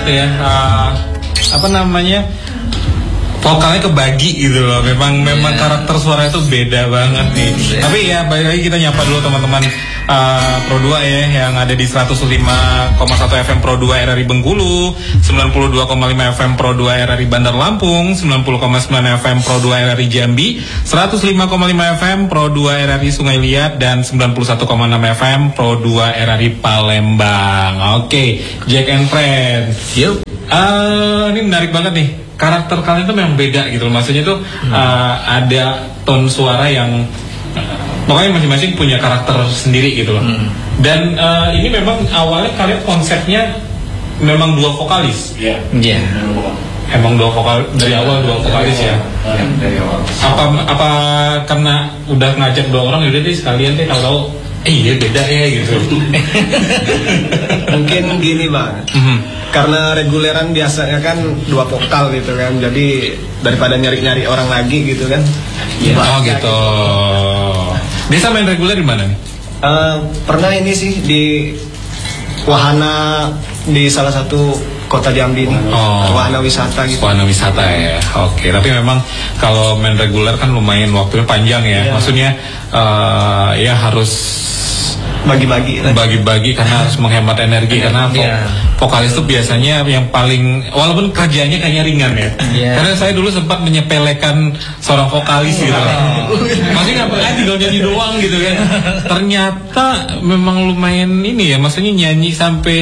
ya. Apa namanya? Vokalnya kebagi gitu loh. Memang karakter suara itu beda banget nih. Tapi ya balik lagi kita nyapa dulu teman-teman Pro 2 ya yang ada di 105,1 FM Pro 2 RRI Bengkulu, 92,5 FM Pro 2 RRI Bandar Lampung, 90,9 FM Pro 2 RRI Jambi, 105,5 FM Pro 2 RRI Sungai Liat, dan 91,6 FM Pro 2 RRI Palembang. Oke, Jack and Friends. Yuk. Ini menarik banget nih. Karakter kalian tuh memang beda gitu loh. Maksudnya tuh ada tone suara yang pokoknya masing-masing punya karakter sendiri gitu loh. Dan ini memang awalnya kalian konsepnya memang dua vokalis. Iya. Iya. Emang dua vokal dari awal dua vokalis ya. Dari awal. Apa karena udah ngajak dua orang yaudah deh sekalian deh kalau iya beda ya gitu. Mungkin gini Bang. Karena reguleran biasanya kan dua vokal gitu kan, jadi daripada nyari-nyari orang lagi gitu kan. Ya, oh gitu. Biasa main reguler di mana nih? Pernah ini sih di wahana di salah satu kota Jambi nih. Wahana wisata gitu. Wahana wisata ya. Oke, tapi memang kalau main reguler kan lumayan waktunya panjang ya. Maksudnya ya harus bagi-bagi karena harus menghemat energi karena vokalis itu biasanya yang paling walaupun kerjanya kayaknya ringan ya. Karena saya dulu sempat menyepelekan seorang vokalis gitu. Maksudnya ngapain tinggal nyanyi doang gitu kan. Ternyata memang lumayan ini ya, maksudnya nyanyi sampai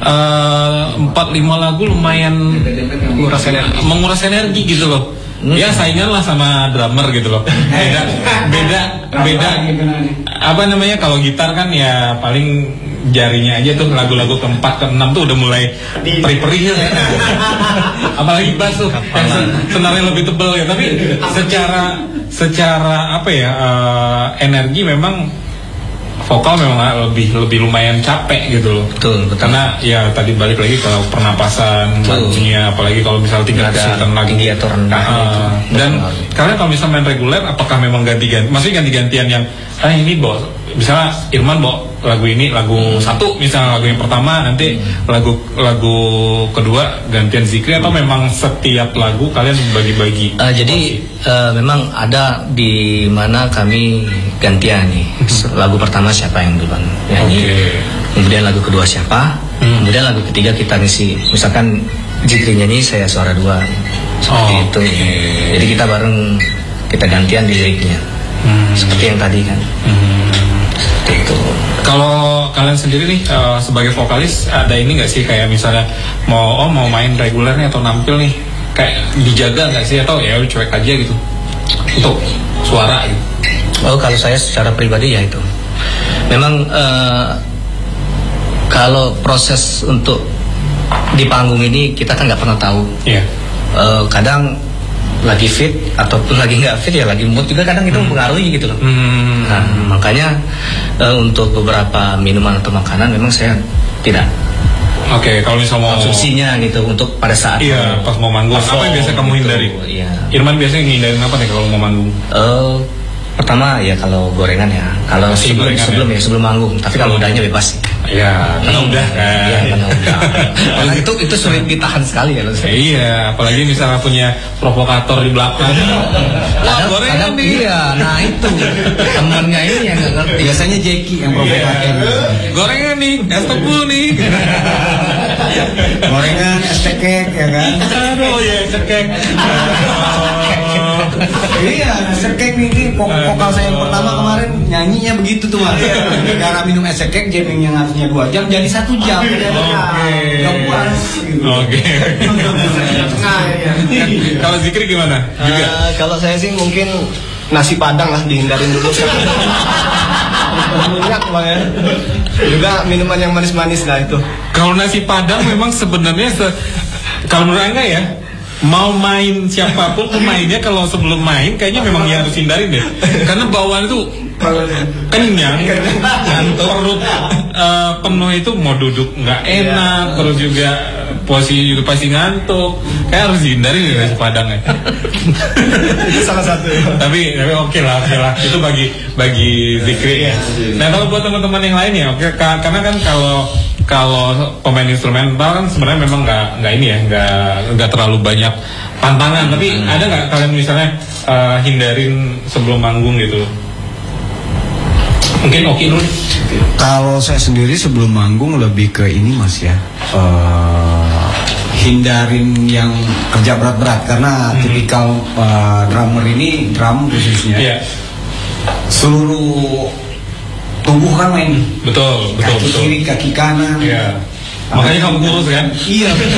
4-5 lagu lumayan menguras energi gitu loh. Ya saingan lah sama drummer gitu loh. Beda apa namanya, kalau gitar kan ya paling jarinya aja tuh lagu-lagu keempat keenam tuh udah mulai perih-perih ya. Apalagi bass tuh senarnya lebih tebal ya. Tapi secara apa ya, energi memang vokal memang lebih lumayan capek gitu loh. Betul. Karena ya tadi balik lagi ke pernapasan lagunya, apalagi kalau misalnya tinggal kesulitan lagi tinggi atau rendah dan kalian kalau misalnya main reguler apakah memang ganti-ganti, maksudnya ganti-gantian yang ini bawa, misalnya Irman bawa lagu ini, lagu satu misalnya lagu yang pertama, nanti lagu kedua gantian Zikri, atau memang setiap lagu kalian bagi-bagi? Jadi memang ada di mana kami gantian nih. Lagu pertama siapa yang duluan nyanyi, kemudian lagu kedua siapa, kemudian lagu ketiga kita ngisi. Misalkan Zikri nyanyi, saya suara dua, seperti itu. Jadi kita bareng, kita gantian di liriknya, seperti yang tadi kan. Seperti itu. Kalau kalian sendiri nih sebagai vokalis ada ini nggak sih, kayak misalnya mau main reguler nih atau nampil nih, kayak dijaga nggak sih, atau ya cuek aja gitu untuk suara gitu? Kalau saya secara pribadi ya itu memang kalau proses untuk di panggung ini kita kan nggak pernah tahu. Kadang lagi fit ataupun lagi nggak fit ya, lagi mood juga kadang itu mempengaruhi gitu loh. Nah, makanya untuk beberapa minuman atau makanan memang saya tidak. Kalau misalnya mau konsumsinya gitu untuk pada saat pas mau manggung. Apa yang biasa kamu hindari? Irman biasanya ngindarin apa nih kalau mau manggung? Pertama ya kalau gorengan ya, kalau sebelum manggung. Tapi kalau udahnya bebas sih. Karena udah kan. Karena udah. Karena itu sulit ditahan sekali ya. Apalagi misalnya punya provokator di belakang. Gorengan nih. Nah itu temannya ini yang nggak ngerti. Biasanya Jeki yang provokator. Gorengan nih, es tebul nih. Gorengan, es tekek ya kan. Aduh ya, es tekek. Iya, sekek nih vokal saya yang pertama kemarin nyanyinya begitu tuh Mas. Gara minum es sekek jamming yang harusnya 2 jam jadi 1 jam. Kalau Zikri gimana? Juga? Kalau saya sih mungkin nasi padang lah dihindarin dulu. Minyak Bang ya. Juga minuman yang manis-manis lah itu. Kalau nasi padang memang sebenarnya kalau menurut Angga ya, mau main siapapun pemainnya, kalau sebelum main kayaknya memang ya harus hindarin deh, karena bawaan itu kenyang, perut penuh itu mau duduk nggak enak, terus juga posisi juga pasti ngantuk, kayak harus dihindari nasi padang ya. Itu salah satu. Tapi oke lah, itu bagi Zikri ya. Nah kalau buat teman-teman yang lain ya, karena kan kalau kalau pemain instrumental kan sebenarnya memang nggak ini ya, nggak terlalu banyak pantangan. Tapi ada nggak kalian misalnya hindarin sebelum manggung gitu? Mungkin Oki dulu. Kalau saya sendiri sebelum manggung lebih ke ini Mas ya, hindarin yang kerja berat-berat karena tipikal drummer ini, drum khususnya seluruh tubuh kan main. Betul. Kaki kiri, kaki kanan. Iya. Makanya kamu kurus kan? Iya betul.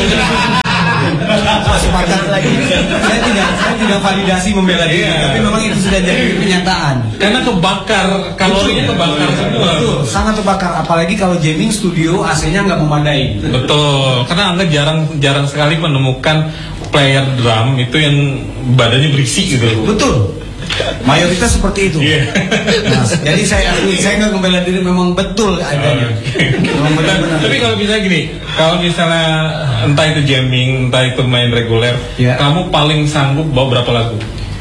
Sepakat lagi. Saya tidak validasi membela diri, tapi memang itu sudah jadi kenyataan. Karena kebakar, kalorinya kebakar semua. Betul, sangat terbakar. Apalagi kalau jamming studio AC-nya nggak memadai. Betul. Karena Angga jarang sekali menemukan player drum itu yang badannya berisi gitu. Betul. Mayoritas seperti itu. Mas, jadi saya nggak membela diri, memang betul adanya. Memang benar-benar. Tapi kalau misalnya gini, kalau misalnya entah itu jamming, entah itu main reguler, kamu paling sanggup bawa berapa lagu?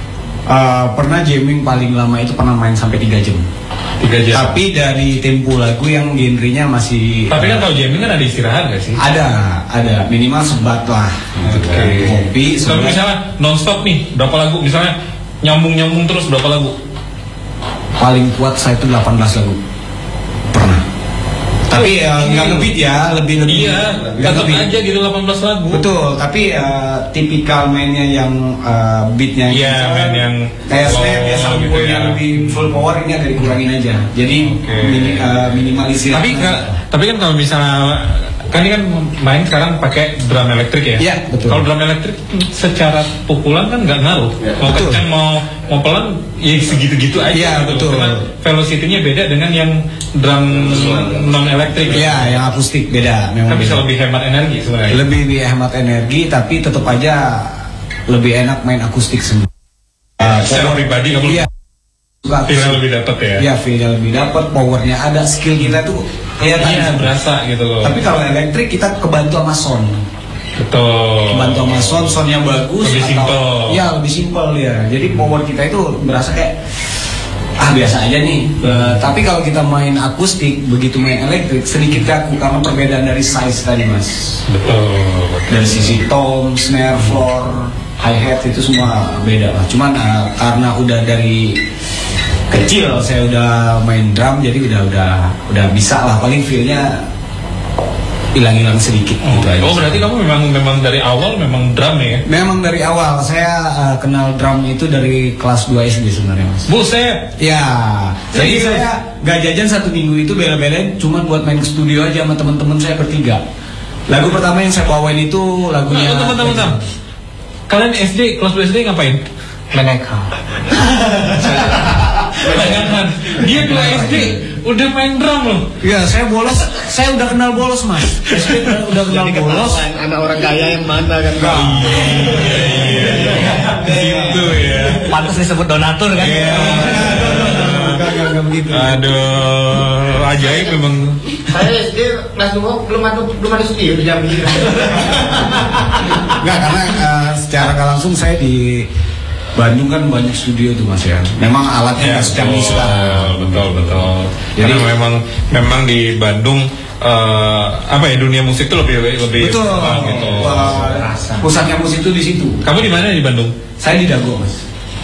Pernah jamming paling lama itu pernah main sampai 3 jam. 3 jam. Tapi dari tempo lagu yang genrenya masih. Tapi kan kalau jamming kan ada istirahat nggak sih? Ada minimal sebat lah. Kopi. Kalau misalnya non-stop nih, berapa lagu? Misalnya nyambung terus berapa lagu? Paling kuat saya itu 18 lagu. Pernah. Tapi nggak ngebeat ya, lebih. Iya, tetap aja gitu 18 lagu. Betul, tapi tipikal mainnya yang beatnya. Iya, main yang kayak snare ya, gitu ya. Lebih full power, ini agak dikurangin aja. Jadi minimalisir. Tapi kan kalau misalnya kan ini kan main sekarang pakai drum elektrik ya. Iya, betul. Kalau drum elektrik secara pukulan kan nggak ngaruh. Mau kencang mau pelan ya segitu-gitu aja. Iya, gitu. betul. Karena velocity-nya beda dengan yang drum non elektrik. Iya, yang akustik beda. Kan bisa lebih hemat energi sebenarnya. Lebih hemat energi, tapi tetap aja lebih enak main akustik semua. Secara pribadi kamu feel-nya lebih dapat ya. Iya, feel-nya lebih dapat, powernya ada, skill kita tuh iya, berasa gitu loh. Tapi kalau elektrik kita kebantu sama sound. Betul. Kebantu sama soundnya bagus. Lebih simpel. Iya, lebih simpel ya. Jadi power kita itu berasa kayak biasa aja nih. Tapi kalau kita main akustik, begitu main elektrik sedikit kaku karena perbedaan dari size tadi Mas. Betul. Dari sisi tom, snare, floor, hi-hat itu semua beda lah. Cuman karena udah dari kecil saya udah main drum, jadi udah bisa lah, paling feel-nya hilang sedikit gitu aja. Oh, berarti kamu memang dari awal memang drum ya? Memang dari awal saya kenal drum itu dari kelas 2 SD sebenarnya Mas. Buset. Ya. Jadi saya gak jajan 1 minggu itu bela-belain cuma buat main ke studio aja sama teman-teman saya bertiga. Lagu pertama yang saya bawain itu lagunya. Teman-teman. Kalian SD, kelas 2 SD ngapain? Meneka. Bayangkan, dia 2 SD udah main drum loh. Iya, saya udah kenal bolos Mas. SD udah kenal bolos. Anak orang kaya yang mana kan? Iya. Gitu ya. Pantas disebut donatur kan? Iya. Gak begitu. Aduh, ajaib memang. Saya SD kelas 2 belum ada studio di jam ini. Enggak, karena secara nggak langsung saya di Bandung kan banyak studio tuh Mas ya. Memang alatnya secanggih sekarang. Betul. Jadi memang di Bandung dunia musik tuh lebih betul. Gitu. Pusatnya musik itu di situ. Kamu di mana di Bandung? Saya di Dago Mas.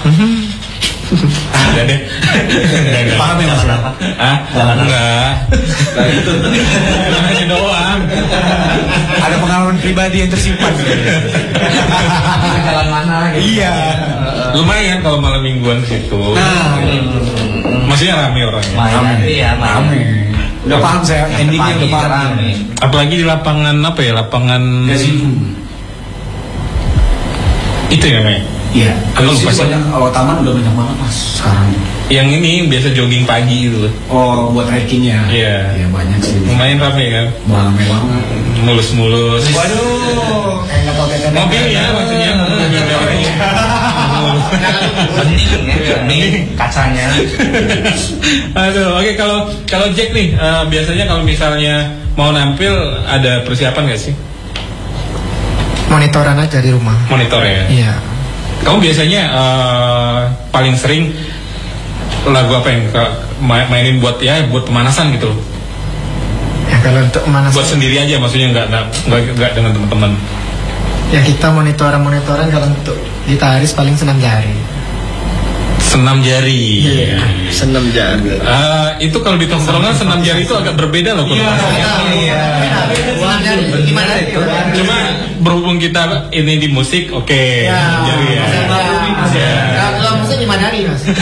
Ada deh. Paham ya Mas? Enggak. Namanya doang. Ada pengalaman pribadi yang tersimpan. Jalan mana? Gitu. Iya. Lumayan kalau malam mingguan situ. Nah, maksudnya rame orangnya. Rame. Udah paham saya, endingnya udah paham. Apalagi di lapangan apa ya? Lapangan itu ya, Mei? Iya. Kalau lupa sih. Taman udah banyak banget Mas sekarang. Yang ini biasa jogging pagi gitu. Oh, buat hikingnya. Iya. Iya banyak sih. Lumayan rame kan? Rame banget. Mulus-mulus. Waduh, kayak nggak pakai tenaga. Mobil ya maksudnya. Bening kacanya. Aduh, oke kalau Jack nih biasanya kalau misalnya mau nampil ada persiapan nggak sih? Monitoran aja di rumah. Monitor ya. Iya. Kamu biasanya paling sering lagu apa yang mainin buat pemanasan gitu loh? Yang kalau untuk mana Buat sendiri aja maksudnya, nggak dengan teman-teman. ya kita monitoran kalau untuk gitaris paling senam jari. Senam jari. Iya. Senam jari. Itu kalau di tongkrongan senam jari itu agak berbeda loh. Gimana itu? Cuma berhubung kita ini di musik, oke. Senam jari ya. Kalau musik gimana nih Mas?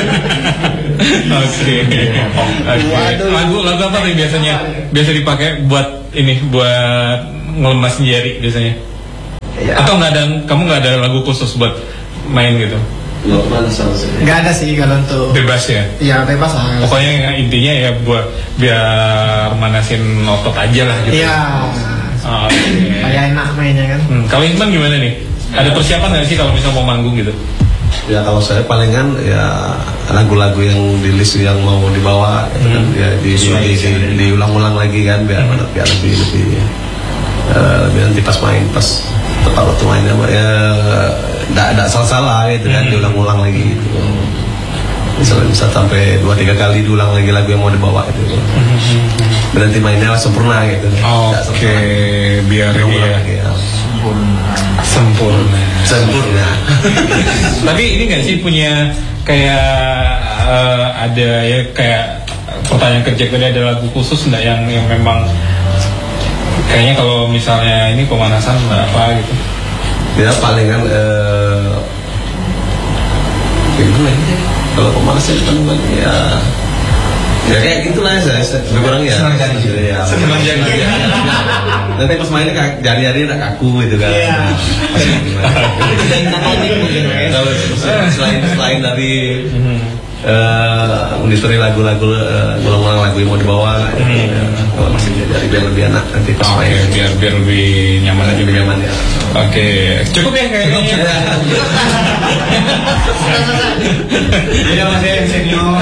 Oke. Lagu apa nih biasa dipakai buat ngelemas jari biasanya? Atau kamu nggak ada lagu khusus buat main gitu? Nggak ada sih kalau untuk Bebas ya? Iya bebas lah. Pokoknya intinya ya biar manasin otot aja lah gitu. Iya. Kayak enak mainnya kan. Kalau Iman gimana nih? Ada persiapan nggak sih kalau misalnya mau manggung gitu? Ya kalau saya palingan ya lagu-lagu yang di list yang mau dibawa kan, ya diulang-ulang lagi kan biar lebih nanti pas tepat waktu mainnya ya tidak salah gitu kan, diulang-ulang lagi gitu. Bisa sampai 2-3 kali diulang lagi lagu yang mau dibawa gitu. Berarti mainnya sempurna gitu. Oke, biar ini ya. Sempurna. Tapi ini nggak sih punya kayak ada ya kayak pertanyaan kerja tadi, ada lagu khusus nggak yang memang kayaknya kalau misalnya ini pemanasan apa gitu? Ya palingan gimana ya? Kalau pemanasan kan ya kayak gitulah saya kurang ya. Senang jari. Nanti pas mainnya jari-jari udah kaku gitu kan. Selain dari mendistri lagu-lagu ulang-ulang lagu yang mau dibawa, kalau masih jari biar lebih enak nanti pas main. Biar lebih nyaman aja. Lebih nyaman ya. Oke, cukup ya kayaknya. Iya masih senior.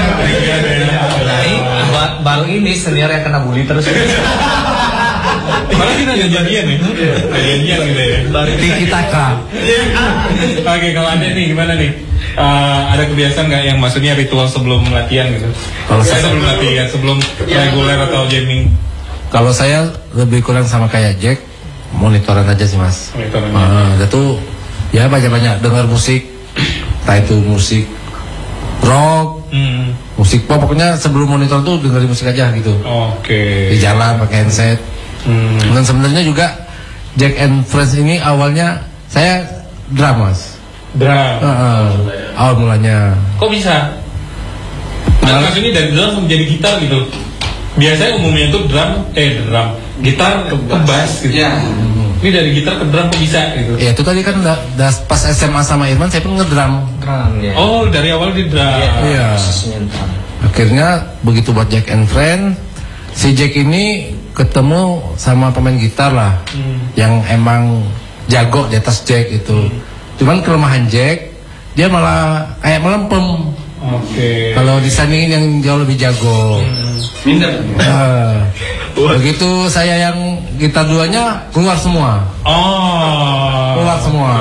Baru ini senior yang kena bully terus. Malah kita ada jadian nih. Jadian gitu ya. Tiki taka. Oke, kalau ada nih gimana nih? Ada kebiasaan nggak yang maksudnya ritual sebelum latihan gitu? Kalau saya sebelum latihan, sebelum reguler atau jamming? Kalau saya lebih kurang sama kayak Jack, monitoran aja sih mas. Itu ya banyak-banyak dengar musik, entah itu musik rock, musik pop, pokoknya sebelum monitor tuh dengerin musik aja gitu. Oke. Di jalan pakai headset. Dan sebenarnya juga Jack and Friends ini awalnya saya drum mas. Drum. Awal mulanya. Kok bisa? Maksudnya dari drum menjadi gitar gitu. Biasanya umumnya itu gitar ke bass gitu. Ini dari gitar ke drum kok bisa gitu? Ya itu tadi kan pas SMA sama Irman saya pun ngedrum. Ya. Oh dari awal di drum. Iya. Akhirnya begitu buat Jack and Friend, si Jack ini ketemu sama pemain gitar lah, yang emang jago di atas Jack itu. Cuman kelemahan Jack, dia malah kayak melempem. Kalau disandingin yang jauh lebih jago. Minder. Begitu saya yang gitar duanya keluar semua. Keluar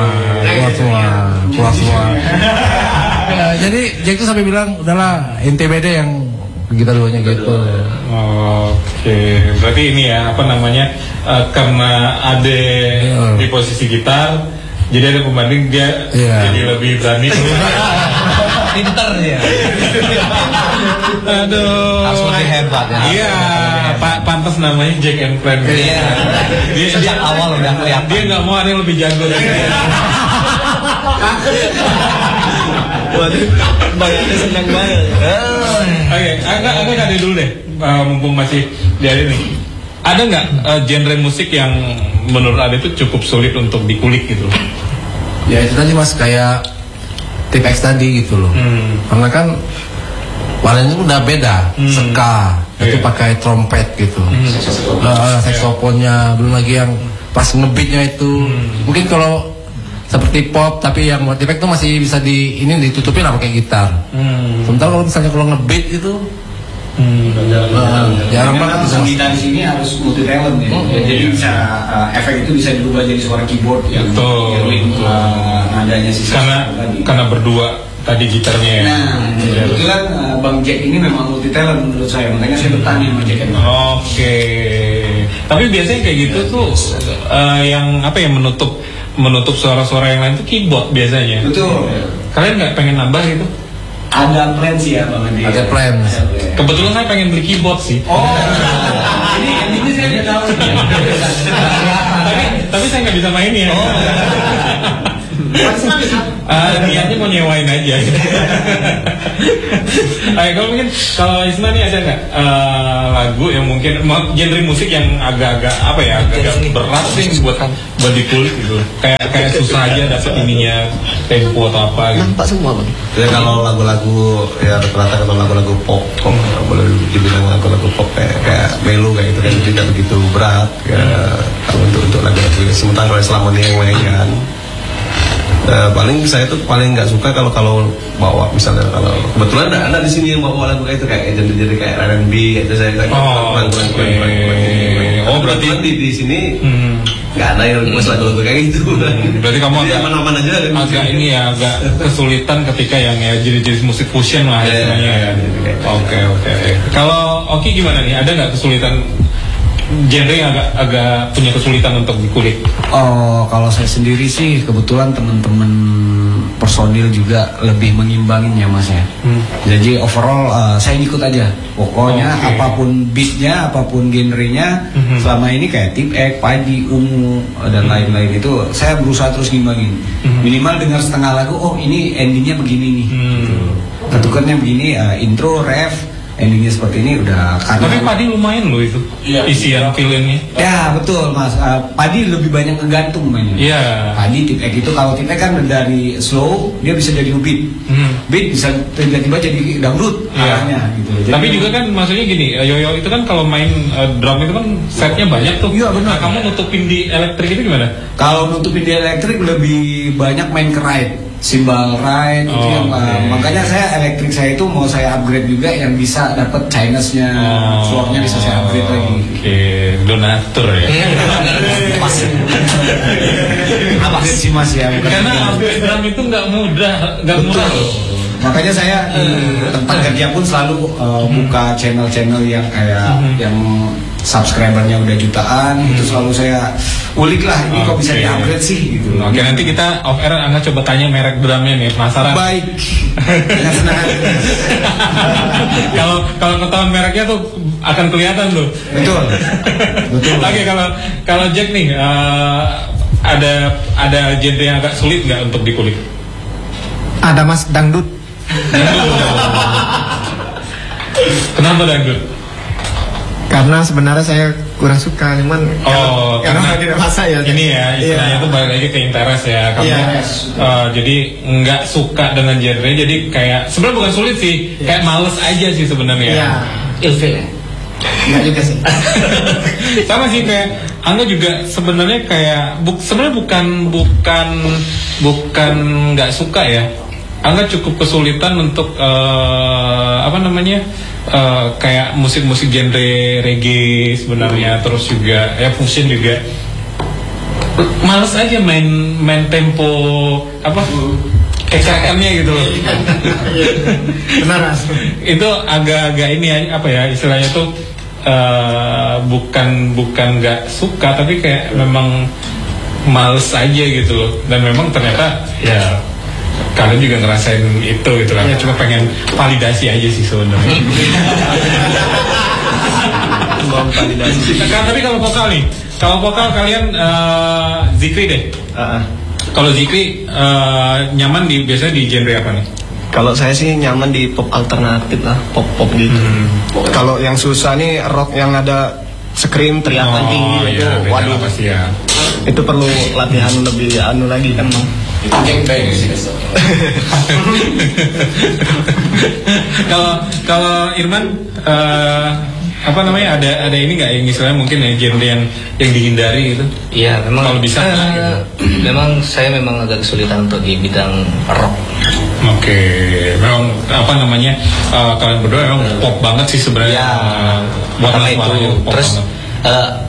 semua. Jadi Jack itu sampai bilang udahlah NTBD yang gitar duanya gitu. Berarti ini ya apa namanya karena ada di posisi gitar, jadi ada pembanding dia jadi lebih berani. Pinter ya. Aduh. Harus lebih hebat ya. Iya, pantas namanya Jack and Friend. Iya. Dia sejak awal udah kelihatan. Dia nggak mau ada yang lebih jago dari dia. Waduh, bayarnya senang banget. Oke, agak ada dulu deh, mumpung masih di hari ini. Ada nggak genre musik yang menurut Anda itu cukup sulit untuk dikulik gitu? Ya itu tadi mas, kayak Tip X tadi gitu loh. Karena kan warnanya udah beda, ska itu pakai trompet gitu, saksofonnya, belum lagi yang pas ngebeatnya itu. Mungkin kalau seperti pop tapi yang Tip X tuh masih bisa ditutupin lah pakai gitar. Sementara kalau misalnya kalau ngebeat itu jarang banget. Kita di sini harus multi talent ya. Jadi bisa efek itu bisa dirubah jadi suara keyboard yang nadanya sih. Karena berdua tadi gitarnya. Nah, kebetulan Bang Jack ini memang multi talent menurut saya, makanya saya bertanya sama Jack. Oke. Tapi biasanya kayak gitu tuh yang apa ya menutup suara-suara yang lain tuh keyboard biasanya. Betul. Kalian nggak pengen nambah gitu? Ada plan sih ya Bang Andi. Ada plan. Kebetulan saya pengen beli keyboard sih. Oh. ini saya nggak tahu. tapi saya nggak bisa main ya. Niatnya mau nyewain aja. Kalau mungkin kalau Isma nih ada nggak lagu yang mungkin genre musik yang agak-agak apa ya agak berat sih buat dikulik gitu. Kayak susah aja dapat ininya tempo atau apa gitu. Nampak semua Bang. Ya kalau lagu-lagu ya rata-rata kalau lagu-lagu pop boleh dibilang lagu-lagu pop kayak melo kayak gitu kan tidak begitu berat kalau untuk lagu-lagu sementara selama ini yang main kan. Paling saya tuh paling nggak suka kalau bawa misalnya kalau kebetulan ada di sini yang bawa lagu kayak itu kayak jadi kayak R&B itu saya kurang. Oh berarti di sini nggak ada yang mas lagu-lagu kayak gitu. Berarti kamu aman-aman aja. Agak ini ya agak kesulitan ketika yang ya jenis musik fusion lah istilahnya. Oke. Kalau Oki gimana nih? Ada nggak kesulitan? Genre yang agak punya kesulitan untuk dikulik. Oh, kalau saya sendiri sih kebetulan teman-teman personil juga lebih mengimbanginya Mas ya. Jadi overall saya ikut aja. Pokoknya apapun beatnya, apapun genrenya, selama ini kayak Tip X, Padi, Ungu dan lain-lain itu saya berusaha terus ngimbangin. Minimal dengar setengah lagu, oh ini endingnya begini nih. Ketukannya begini, intro, ref. Endingnya seperti ini udah karena. Tapi Padi lumayan loh itu isian filmnya. Ya betul Mas. Padi lebih banyak ngegantung mainnya. Iya. Padi Tip X itu kalau Tip X kan dari slow dia bisa jadi beat. Beat bisa tiba-tiba jadi dangdut arahnya gitu. Jadi tapi juga kan maksudnya gini, Yoyo itu kan kalau main drum itu kan setnya banyak tuh. Iya benar. Nah, kamu nutupin di elektrik itu gimana? Kalau nutupin di elektrik lebih banyak main ke ride. Simbal ride itu yang makanya saya elektrik saya itu mau saya upgrade juga yang bisa dapat Chinese-nya, floor-nya bisa saya upgrade lagi. Donatur ya. Pas. Upgrade sih Mas ya. Karena upgrade drum itu nggak murah loh. Makanya saya tempat kerja pun selalu buka channel-channel yang kayak yang subscribernya udah jutaan, itu selalu saya ulik lah ini kok bisa di-upgrade sih gitu. Oke, nanti kita off air Angga coba tanya merek drumnya nih, penasaran. Baik. Dengan senang hati. Kalau ketahuan mereknya tuh akan kelihatan tuh. Betul. Oke, kalau Jack nih ada genre yang agak sulit nggak untuk dikulik? Ada Mas, dangdut. Kenapa dangdut? Karena sebenarnya saya kurang suka, cuman karena tidak masa ya. Ini ya istilahnya tuh balik lagi ke interest ya. Kamu jadi nggak suka dengan genre, jadi kayak sebenarnya bukan sulit sih, kayak males aja sih sebenarnya. Iya. Ilfil ya. Nggak juga sih. Sama sih kayak Angga juga sebenarnya kayak sebenarnya bukan nggak suka ya. Angga cukup kesulitan untuk kayak musik-musik genre reggae sebenarnya, terus juga ya fusion juga. Males aja main tempo KKM-nya gitu loh. Benar Mas. Itu agak-agak ini apa ya istilahnya tuh bukan nggak suka, tapi kayak memang males aja gitu loh. Dan memang ternyata ya kalian juga ngerasain itu gitu lah. Cuma pengen validasi aja sih sebenarnya. Validasi. Tapi kalau vokal kalian Zikri deh. Kalau Zikri nyaman biasanya di genre apa nih? Kalau saya sih nyaman di pop alternatif lah, pop gitu. Kalau yang susah nih rock yang ada scream teriakan tinggi itu, waduh pasti ya. Itu perlu latihan lebih lagi kan. Kalau Irman ada ini nggak yang istilahnya mungkin ya genre yang dihindari gitu? Iya, memang kalau bisa gitu. Memang saya agak kesulitan untuk di bidang rock. Oke, memang kalian berdua memang pop banget sih sebenarnya. Karena itu terus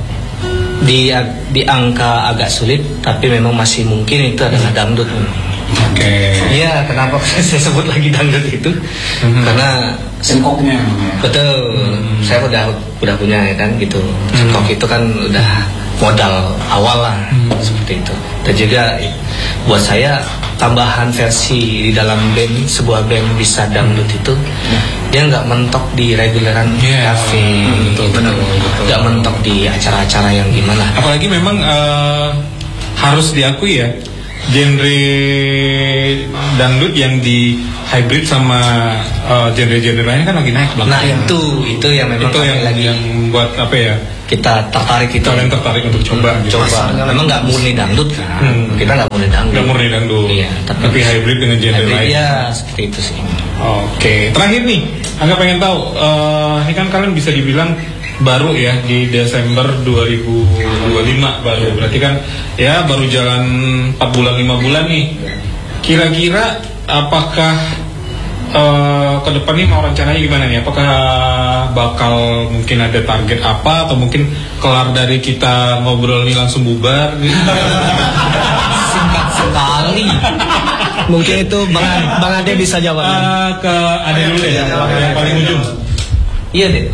di angka agak sulit, tapi memang masih mungkin itu adalah dangdut. Oke. Iya, kenapa saya sebut lagi dangdut itu? Karena sengkoknya. Betul. Saya udah punya ya kan gitu. Sengkok itu kan udah modal awal lah seperti itu. Dan juga buat saya tambahan versi di dalam band, sebuah band bisa dangdut itu dia nggak mentok di reguleran cafe, nggak mentok di acara-acara yang gimana. Apalagi memang harus diakui ya, genre dangdut yang di hybrid sama genre-genre lainnya kan lagi naik banget. Nah itu yang memang itu yang lagi yang buat apa ya? Kita tertarik itu. Kalian tertarik untuk coba. Memang nggak murni dangdut kan. Kita nggak murni dangdut. Nggak murni dangdut. Iya. Tapi hybrid dengan genre lain. Iya, seperti itu sih. Oke. Terakhir nih, Angga pengen tahu. Ini kan kalian bisa dibilang baru ya di Desember 2025 baru. Berarti kan ya baru jalan 4 bulan 5 bulan nih. Kira-kira apakah ke depan nih mau rencananya gimana nih? Apakah bakal mungkin ada target apa atau mungkin kelar dari kita ngobrol nih langsung bubar? Singkat sekali. Mungkin itu Bang Ade bisa jawab. Ke Ade dulu ya, yang paling ujung. Iya deh.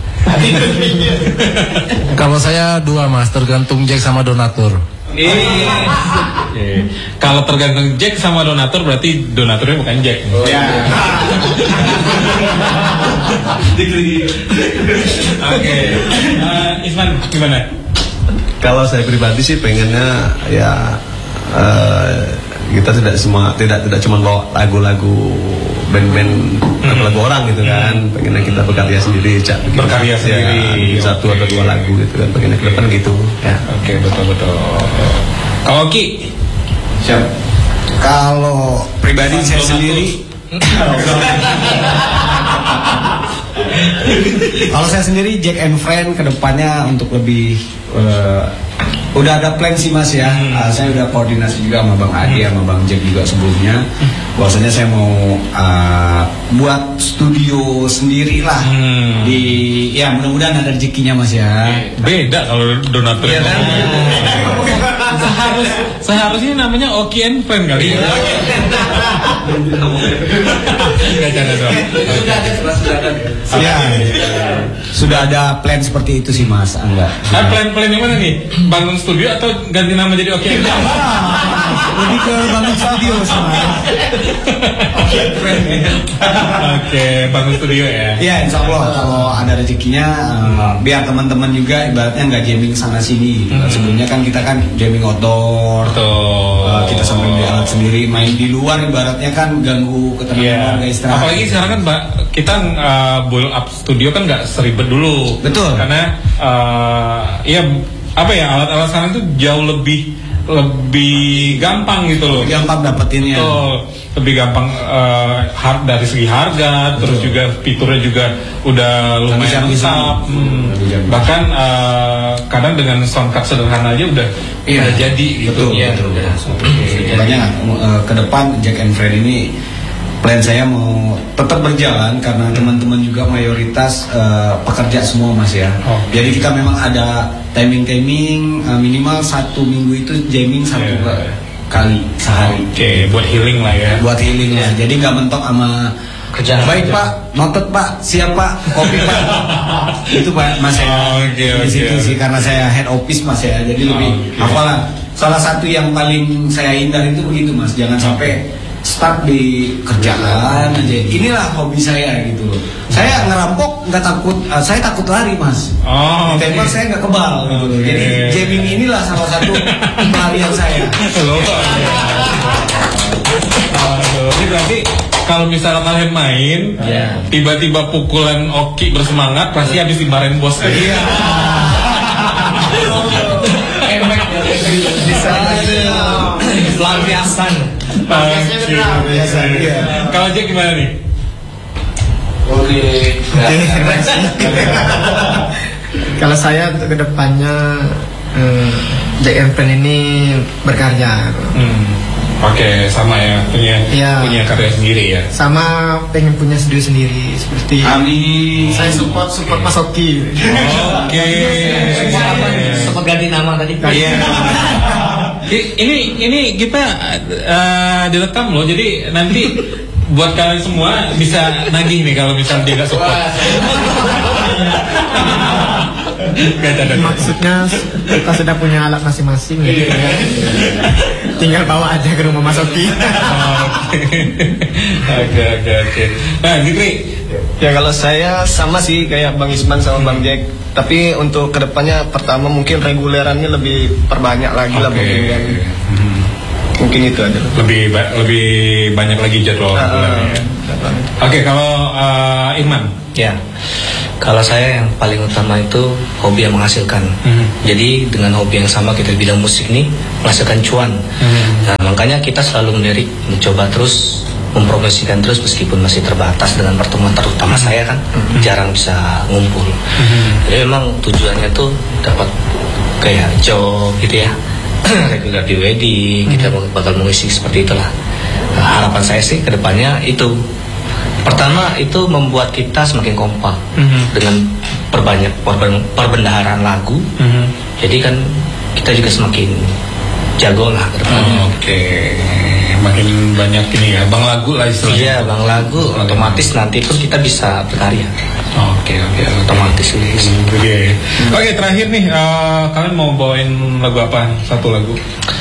Kalau saya 2 Mas, tergantung Jack sama donatur. Kalau tergantung Jack sama donatur berarti donaturnya bukan Jack. Oke. Isman gimana? Kalau saya pribadi sih pengennya ya kita tidak cuma bawa lagu-lagu band-band lagu orang gitu kan. Pengennya kita berkarya sendiri, berkarya sendiri. Ya, 1 atau 2 lagu gitu kan. Pengennya ke depan gitu. Ya. Oke, betul. Kalau Ki, siap. Kalau pribadi saya sendiri, kalau saya sendiri Jack and Friend kedepannya untuk lebih udah ada plan sih Mas ya. Saya udah koordinasi juga sama Bang Adi sama Bang Jack juga sebelumnya. Bahwasanya saya mau buat studio sendiri lah. Ya mudah-mudahan ada rezekinya Mas ya. Beda kalau donatur ya kan. Seharusnya namanya Oki and Friend kali. Sudah ada plan seperti itu sih Mas Angga. Plan yang mana nih? Bangun studio atau ganti nama jadi Oki and Friend? Lebih ke bangun studio sih Mas. Oke, bangun studio ya. Iya, insya Allah kalau ada rezekinya biar teman-teman juga ibaratnya nggak jamming sana sini. Sebelumnya kan kita kan jamming outdoor, kita sampai beli alat sendiri, main di luar ibaratnya kan ganggu ketenangan warga istirahat. Apalagi sekarang kan kita build up studio kan nggak seribet dulu. Betul. Karena alat-alat sekarang itu jauh lebih gampang gitu loh. Gampang dapetinnya. Lebih gampang dari segi harga, terus juga fiturnya juga udah lumayan lengkap. Bahkan kadang dengan sound card sederhana aja udah jadi gitu. Makanya ke depan Jack and Friend ini plan saya mau tetap berjalan karena teman-teman juga mayoritas pekerja semua Mas ya. Jadi kita memang ada timing minimal 1 minggu itu jamming 1 kali sehari. Oke, buat healing lah ya. Buat healing lah. Jadi nggak mentok sama kerjaan. Baik Pak, notet Pak, siap Pak, kopi Pak. Itu Pak Mas ya. Di situ sih karena saya head office Mas ya. Jadi lebih apalah. Salah satu yang paling saya hindari itu begitu Mas. Jangan sampai start di kerjaan aja. Inilah hobi saya gitu loh. Saya ngerampok nggak takut, saya takut lari Mas. Ditembak saya nggak kebal gitu loh. Jadi jamming inilah salah satu pelarian saya. Ini berarti kalau misalnya kalian main, tiba-tiba pukulan Oki bersemangat, pasti habis dimarahin bos. Iya. Bisa pelampiasan. Kalau Jack gimana nih? Kalau saya untuk kedepannya Jack and Friend ini berkarya. Oke, sama ya, punya karya sendiri ya. Sama pengen punya studio sendiri seperti. Amin. Saya support Mas Oki. Oke. Sempat ganti nama tadi. Iya. Ini kita direkam loh, jadi nanti buat kalian semua bisa nagih nih kalau misalnya dia gak support. Maksudnya kita sudah punya alat masing-masing gitu ya. Tinggal bawa aja ke rumah Mas Oki. Oke. Nah, Dikri. Ya kalau saya sama sih kayak Bang Isman sama Bang Jack. Tapi untuk kedepannya pertama mungkin regulerannya lebih perbanyak lagi lah mungkin kan. Mungkin itu aja. Lebih banyak lagi jadwal regulernya. Oke, kalau Irman. Ya. Kalau saya yang paling utama itu hobi yang menghasilkan. Jadi dengan hobi yang sama kita di bidang musik nih menghasilkan cuan. Nah, makanya kita selalu mencoba terus mempromosikan terus meskipun masih terbatas dengan pertemuan terutama saya kan jarang bisa ngumpul. Jadi memang tujuannya tuh dapat kayak job gitu ya. Regular di wedding kita bakal mengisi seperti itulah. Nah, harapan saya sih kedepannya itu pertama itu membuat kita semakin kompak dengan perbanyak perbendaharaan lagu. Jadi kan kita juga semakin jago lah kedepannya. Makin banyak ini ya bang lagu lah istilahnya. Iya bang lagu otomatis nanti pun kita bisa berkarya. Oke otomatis ini. Oke, terakhir nih kalian mau bawain lagu apa? Satu lagu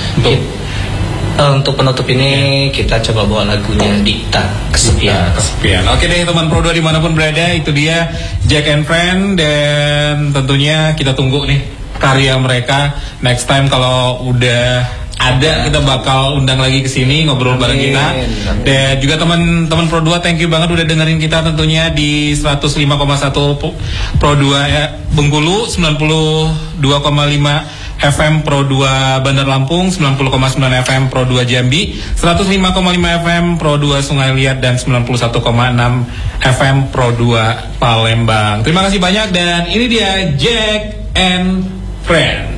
untuk penutup ini kita coba bawa lagunya Dikta Kesepian. Oke deh teman Pro 2 dimanapun berada, itu dia Jack and Friend, dan tentunya kita tunggu nih karya mereka. Next time kalau udah ada kita bakal undang lagi ke sini ngobrol bareng kita. Dan juga teman-teman Pro 2 thank you banget udah dengerin kita tentunya di 105,1 Pro 2 ya Bengkulu, 92,5 FM Pro 2 Bandar Lampung, 90,9 FM Pro 2 Jambi, 105,5 FM Pro 2 Sungai Liat, dan 91,6 FM Pro 2 Palembang. Terima kasih banyak, dan ini dia Jack and Friend.